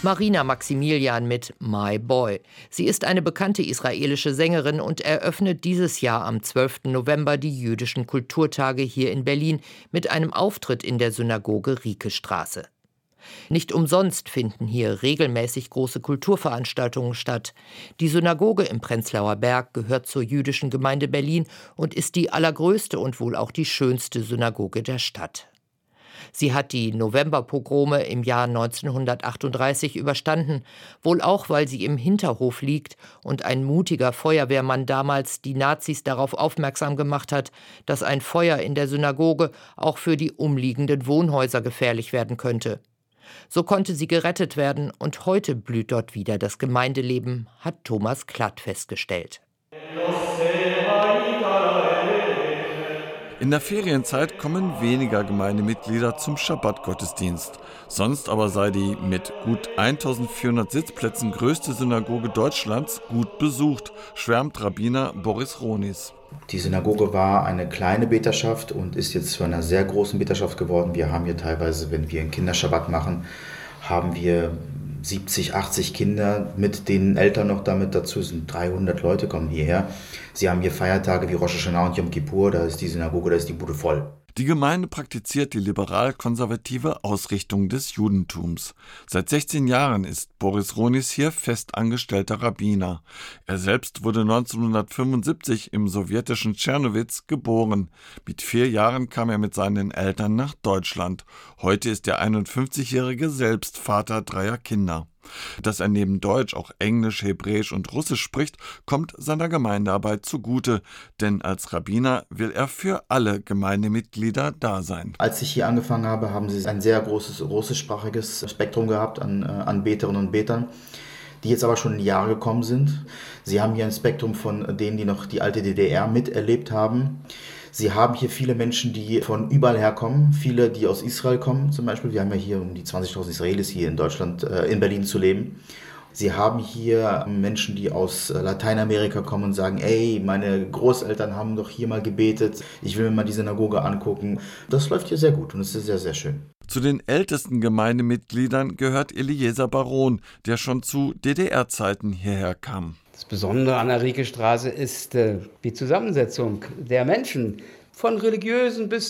Marina Maximilian mit My Boy. Sie ist eine bekannte israelische Sängerin und eröffnet dieses Jahr am 12. November die jüdischen Kulturtage hier in Berlin mit einem Auftritt in der Synagoge Riekestraße. Nicht umsonst finden hier regelmäßig große Kulturveranstaltungen statt. Die Synagoge im Prenzlauer Berg gehört zur jüdischen Gemeinde Berlin und ist die allergrößte und wohl auch die schönste Synagoge der Stadt. Sie hat die Novemberpogrome im Jahr 1938 überstanden, wohl auch, weil sie im Hinterhof liegt und ein mutiger Feuerwehrmann damals die Nazis darauf aufmerksam gemacht hat, dass ein Feuer in der Synagoge auch für die umliegenden Wohnhäuser gefährlich werden könnte. So konnte sie gerettet werden und heute blüht dort wieder das Gemeindeleben, hat Thomas Klatt festgestellt. In der Ferienzeit kommen weniger Gemeindemitglieder zum Schabbat-Gottesdienst. Sonst aber sei die mit gut 1400 Sitzplätzen größte Synagoge Deutschlands gut besucht, schwärmt Rabbiner Boris Ronis. Die Synagoge war eine kleine Beterschaft und ist jetzt zu einer sehr großen Beterschaft geworden. Wir haben hier teilweise, wenn wir einen Kinderschabbat machen, haben wir 70, 80 Kinder mit den Eltern noch damit dazu. Es sind 300 Leute kommen hierher. Sie haben hier Feiertage wie Rosh Hashanah und Yom Kippur. Da ist die Synagoge, da ist die Bude voll. Die Gemeinde praktiziert die liberal-konservative Ausrichtung des Judentums. Seit 16 Jahren ist Boris Ronis hier fest angestellter Rabbiner. Er selbst wurde 1975 im sowjetischen Tschernowitz geboren. Mit 4 Jahren kam er mit seinen Eltern nach Deutschland. Heute ist der 51-Jährige selbst Vater 3 Kinder. Dass er neben Deutsch auch Englisch, Hebräisch und Russisch spricht, kommt seiner Gemeindearbeit zugute, denn als Rabbiner will er für alle Gemeindemitglieder da sein. Als ich hier angefangen habe, haben sie ein sehr großes russischsprachiges Spektrum gehabt an Beterinnen und Betern, die jetzt aber schon in die Jahre gekommen sind. Sie haben hier ein Spektrum von denen, die noch die alte DDR miterlebt haben. Sie haben hier viele Menschen, die von überall herkommen, viele, die aus Israel kommen zum Beispiel. Wir haben ja hier um die 20.000 Israelis hier in Deutschland, in Berlin zu leben. Sie haben hier Menschen, die aus Lateinamerika kommen und sagen, ey, meine Großeltern haben doch hier mal gebetet, ich will mir mal die Synagoge angucken. Das läuft hier sehr gut und es ist sehr, sehr schön. Zu den ältesten Gemeindemitgliedern gehört Eliezer Baron, der schon zu DDR-Zeiten hierher kam. Das Besondere an der Riekestraße ist die Zusammensetzung der Menschen, von religiösen bis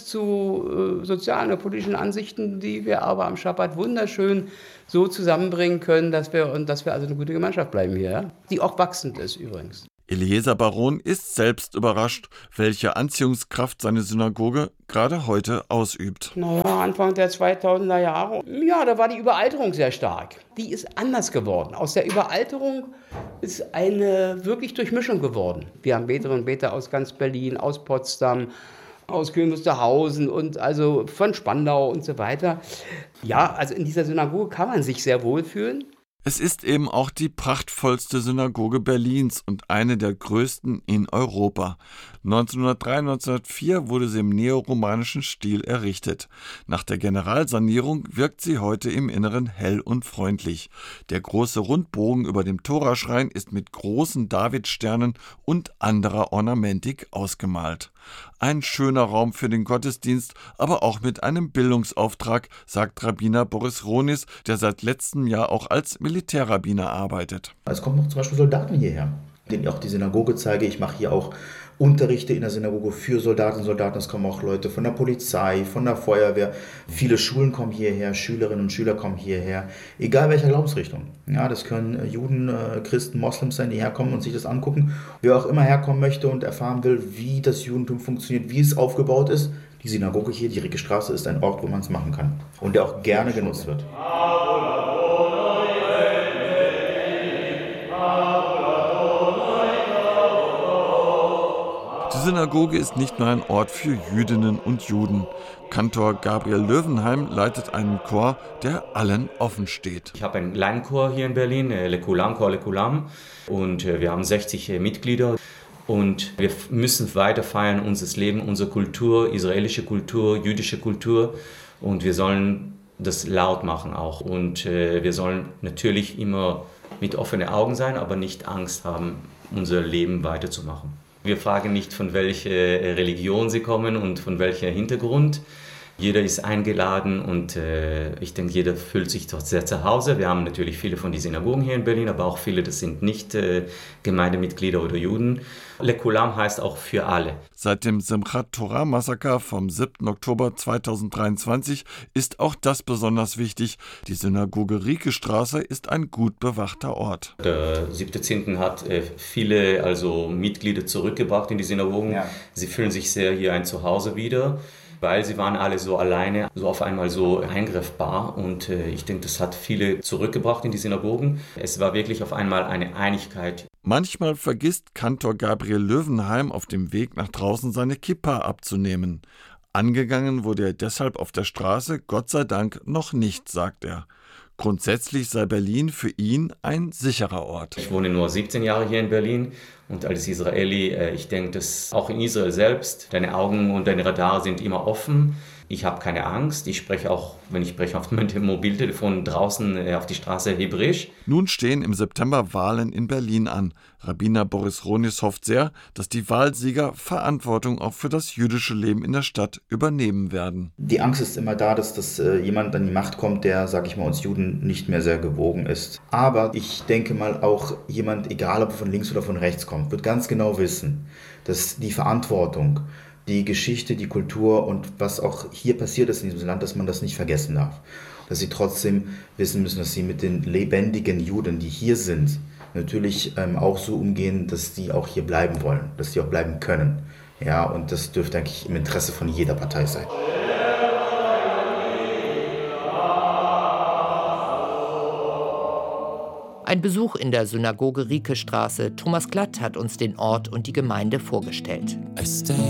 zu sozialen und politischen Ansichten, die wir aber am Schabbat wunderschön so zusammenbringen können, dass wir also eine gute Gemeinschaft bleiben hier, ja? Die auch wachsend ist übrigens. Eliezer Baron ist selbst überrascht, welche Anziehungskraft seine Synagoge gerade heute ausübt. Anfang der 2000er Jahre, ja, da war die Überalterung sehr stark. Die ist anders geworden. Aus der Überalterung ist eine wirklich Durchmischung geworden. Wir haben Beterinnen und Beter aus ganz Berlin, aus Potsdam, aus Königswusterhausen und also von Spandau und so weiter. Ja, also in dieser Synagoge kann man sich sehr wohlfühlen. Es ist eben auch die prachtvollste Synagoge Berlins und eine der größten in Europa. 1903, 1904 wurde sie im neoromanischen Stil errichtet. Nach der Generalsanierung wirkt sie heute im Inneren hell und freundlich. Der große Rundbogen über dem Toraschrein ist mit großen Davidsternen und anderer Ornamentik ausgemalt. Ein schöner Raum für den Gottesdienst, aber auch mit einem Bildungsauftrag, sagt Rabbiner Boris Ronis, der seit letztem Jahr auch als Militärrabbiner arbeitet. Es kommen noch zum Beispiel Soldaten hierher, denen ich auch die Synagoge zeige. Ich mache hier auch Unterrichte in der Synagoge für Soldaten und Soldaten. Es kommen auch Leute von der Polizei, von der Feuerwehr. Viele Schulen kommen hierher, Schülerinnen und Schüler kommen hierher, egal welcher Glaubensrichtung. Ja, das können Juden, Christen, Moslems sein, die herkommen und sich das angucken. Wer auch immer herkommen möchte und erfahren will, wie das Judentum funktioniert, wie es aufgebaut ist. Die Synagoge hier, die Riekestraße, ist ein Ort, wo man es machen kann und der auch gerne genutzt wird. Die Synagoge ist nicht nur ein Ort für Jüdinnen und Juden. Kantor Gabriel Löwenheim leitet einen Chor, der allen offen steht. Ich habe einen kleinen Chor hier in Berlin, Chor Lekulam, und wir haben 60 Mitglieder. Und wir müssen weiter feiern unser Leben, unsere Kultur, israelische Kultur, jüdische Kultur. Und wir sollen das laut machen auch. Und wir sollen natürlich immer mit offenen Augen sein, aber nicht Angst haben, unser Leben weiterzumachen. Wir fragen nicht, von welcher Religion sie kommen und von welchem Hintergrund. Jeder ist eingeladen und ich denke, jeder fühlt sich dort sehr zu Hause. Wir haben natürlich viele von den Synagogen hier in Berlin, aber auch viele, das sind nicht Gemeindemitglieder oder Juden. Lekulam heißt auch für alle. Seit dem Simchat Torah-Massaker vom 7. Oktober 2023 ist auch das besonders wichtig. Die Synagoge Rieke-Straße ist ein gut bewachter Ort. Der 7.10. hat viele Mitglieder zurückgebracht in die Synagogen. Ja. Sie fühlen sich sehr hier ein Zuhause wieder, weil sie waren alle so alleine, so auf einmal so eingreifbar. Und ich denke, das hat viele zurückgebracht in die Synagogen. Es war wirklich auf einmal eine Einigkeit. Manchmal vergisst Kantor Gabriel Löwenheim auf dem Weg nach draußen seine Kippa abzunehmen. Angegangen wurde er deshalb auf der Straße, Gott sei Dank, noch nicht, sagt er. Grundsätzlich sei Berlin für ihn ein sicherer Ort. Ich wohne nur 17 Jahre hier in Berlin und als Israeli, ich denke, dass auch in Israel selbst, deine Augen und deine Radare sind immer offen. Ich habe keine Angst. Ich spreche auch, wenn ich spreche auf meinem Mobiltelefon draußen auf die Straße Hebräisch. Nun stehen im September Wahlen in Berlin an. Rabbiner Boris Ronis hofft sehr, dass die Wahlsieger Verantwortung auch für das jüdische Leben in der Stadt übernehmen werden. Die Angst ist immer da, dass jemand an die Macht kommt, der, sag ich mal, uns Juden nicht mehr sehr gewogen ist. Aber ich denke mal auch jemand, egal ob von links oder von rechts kommt, wird ganz genau wissen, dass die Verantwortung, die Geschichte, die Kultur und was auch hier passiert ist in diesem Land, dass man das nicht vergessen darf. Dass sie trotzdem wissen müssen, dass sie mit den lebendigen Juden, die hier sind, natürlich auch so umgehen, dass die auch hier bleiben wollen, dass die auch bleiben können. Ja, und das dürfte eigentlich im Interesse von jeder Partei sein. Ein Besuch in der Synagoge Rieke-Straße. Thomas Glatt hat uns den Ort und die Gemeinde vorgestellt.